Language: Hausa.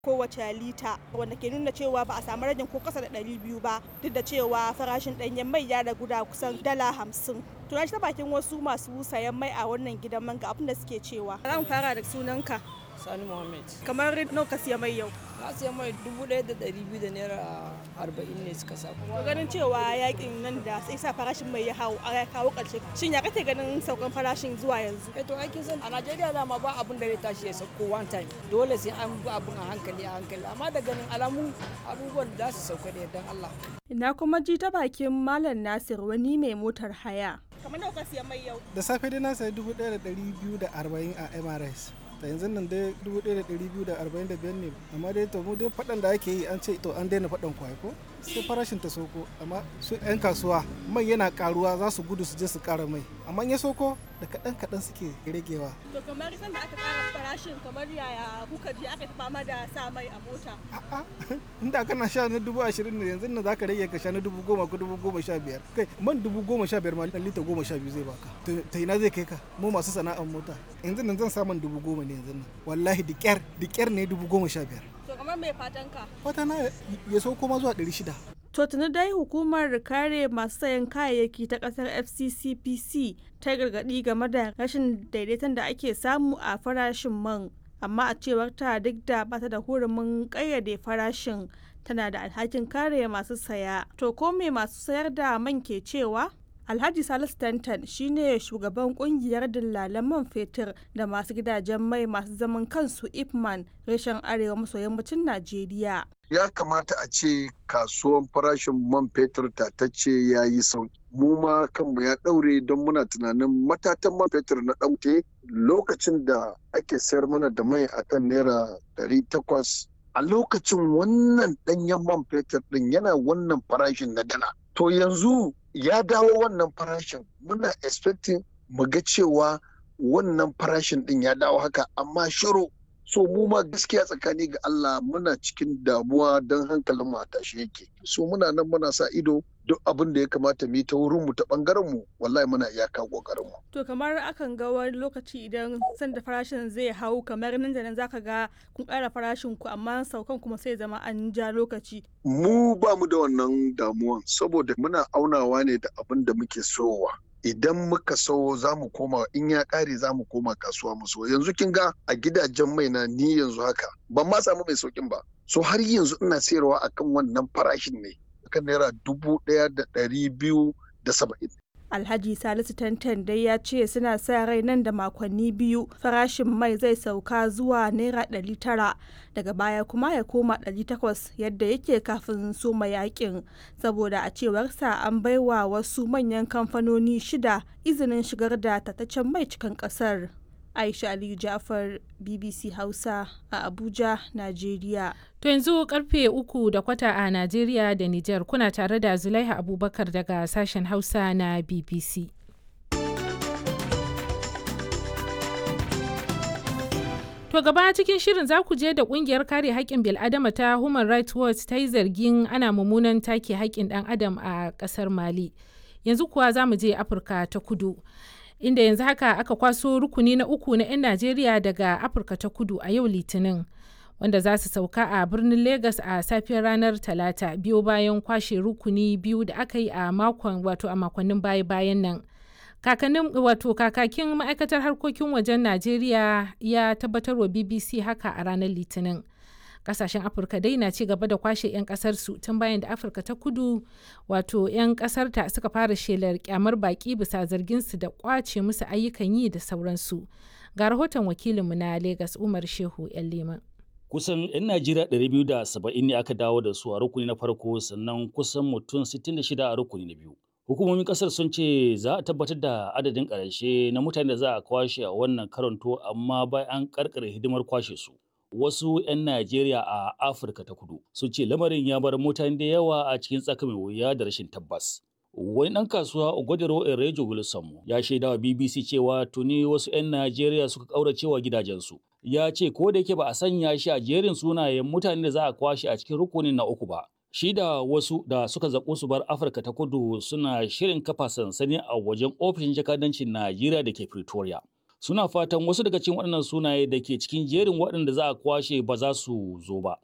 kowace lita, wanda ke nuna cewa ba a samu ragin ko kasa da 200 ba, duk da cewa farashin ɗanyen mai ya ragu da kusan $50. To na ji ta bakin wasu masu sayan mai a wannan gidan man ga abin da suke cewa. Za mu fara da sunanka. Sani Muhammad. Kamar nawa ka siya mai yau? Na siya mai 1,200 da naira 40 ne suka sa. To ganin cewa yakin nan da sai sa farashin mai ya kawo ƙarshe. Shin ya kake ganin saukan farashin zuwa yanzu? To aikin san a Najeriya dama ba abun da zai tashi ya sauko one time. Dole sai an bi abun a hankali. Amma da ganin alamu abubuwan da za su sauka da yardan Allah. Ina kuma ji ta bakin Malam Nasir wani mai motar haya. Kamar nawa ka siya mai yau? Da safe dai na sayi 1,240 a MRS. Da yanzu nan dai 1,245 ne, amma dai to mu dai faɗan da ake yi an ce to an daina faɗan kwai ko sai farashin ta soko, amma su 'yan kasuwa mai yana karuwa za su gudu su je su ƙara mai, amma ya soko da kaɗan suke ragewa. To kamar sanda aka ƙara farashin kamar yaya kuka je aka fama da sa mai a mota? A'a, inda kana sha na 20,000 ne yanzu nan zaka rage ka sha na 10,000 ko 15,000. Kai man 15,000 ma lita 12 zai baka. Ta ina zai kai ka? Mu masu sana'ar mota. Yanzu nan zan samu 10,000 ne yanzu nan. Wallahi da ƙyar ne 15,000. To kamar mai fatan ka? Fata na ya sauko ma zuwa 600. To tuni dai hukumar kare masu sayan kayayyaki ta kasar FCCPC ta gargaɗi game da rashin daidaiton da ake samu a farashin man, amma a cewar ta duk da bata da hurumin ƙayyade farashin, tana da alhakin kare masu saya. To ko me masu sayar da man ke cewa? Alhaji Salisu Tantan shine shugaban kungiyar dillalan man fetur da masu gidajen mai masu zaman kansu Ipman reshen arewa maso yammacin Najeriya. Ya kamata a ce kasuwan farashin man fetur tatacce ya yi sauki. Mu ma kanmu ya ɗaure don muna tunanin matatan man fetur na ɗauke lokacin da ake sayar mana da mai akan naira 800. A lokacin wannan ɗanyen man fetur ɗin yana wannan farashin na dala. To yanzu ya dawo wannan farashin, muna expecting mu ga cewa wannan farashin ɗin ya dawo haka, amma shiru. So mu ma gaskiya tsakani ga Allah muna cikin damuwa don hankalin mu a tashi yake. So muna nan muna sa ido duk abin da ya kamata mu yi ta wurin mu ta bangaren mu, wallahi muna iyaka kokarin mu. To kamar akan ga wani lokaci idan sanda farashin zai hau kamar nan da nan zaka ga kun ƙara farashin ku, amma saukan kuma sai zama an ja lokaci. Mu ba mu da wannan damuwan saboda muna aunawa ne da abin da muke sowa. Idan muka so za mu koma, in ya ƙare za mu koma kasuwa mu so. Yanzu kin ga a gidajen mai na ni yanzu haka ban ma samu mai saukin ba. So har yanzu ina sayarwa akan wannan farashin ne akan naira 1,270. Alhaji Salisu Tantan dai ya ce suna sa rai nan da makonni 2 farashin mai zai sauka zuwa naira 900, daga baya kuma ya koma 800 yadda yake kafin soma yakin, saboda a cewarsa an baiwa wasu manyan kamfanoni 6 izinin shigar da tataccen mai cikin kasar. Aisha Aliyu Jafar, BBC Hausa a Abuja, Najeriya. To yanzu karfe 3:15 a Najeriya da Nijar, kuna tare da Zulaiha Abubakar daga sashen Hausa na BBC. To gaba cikin shirin za ku je da kungiyar kare haƙƙin bil'adama ta Human Rights Watch ta yi zargin ana mummunan take haƙƙin ɗan adam a ƙasar Mali. Yanzu kuwa za mu je Afirka ta Kudu, inda yanzu haka aka kwaso rukuni na 3 na 'yan Najeriya daga Afirka ta Kudu a yau Litinin, wanda za su sauka a birnin Legas a safiyar ranar Talata, biyo bayan kwashe rukuni 2 da aka yi a makonnin baya-bayan nan. Kakakin ma'aikatar harkokin wajen Najeriya ya tabbatar wa BBC haka a ranar Litinin. Kasashen Afirka dai na ci gaba da kwashe 'yan kasarsu tun bayan da Afirka ta Kudu 'yan kasarta suka fara shelar kyamar baki bisa zarginsu da kwace musu ayyukan yi da sauransu. Ga rahoton wakilinmu na Legas Umar Shehu 'yan Liman. Kusan 'yan Najeriya 270 ne aka dawo da su a rukuni na farko, sannan kusan mutum 66 a rukuni na biyu. Hukumomin kasar sun ce za a tabbatar da adadin ƙarshe na mutane da za a kwashe a wannan karanto, amma bayan an karkare hidimar kwashe su. Wasu 'yan Najeriya a Afirka ta Kudu sun ce lamarin ya bar mutane da yawa a cikin tsaka mai wuya da rashin tabbas. Wani ɗan kasuwa Ogodero Erejo Wilson ya shaida wa BBC cewa tuni wasu 'yan Najeriya suka ƙauracewa gidajensu. Ya ce ko da yake ba a sanya shi a jerin sunayen mutane da za a kwashe a cikin rukunin na 3 ba, shi da wasu da suka zaƙo su bar Afirka ta Kudu suna shirin kafa sansani a wajen ofishin jakadancin Najeriya da ke Pretoria. suna fatan wasu daga cikin waɗannan sunaye da ke cikin jerin waɗanda za a kwashe ba za su zo ba.